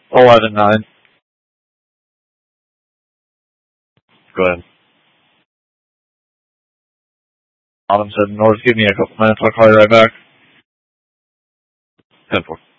11-9. Go ahead. Autumn said north. Give me a couple minutes. I'll call you right back. 10-4.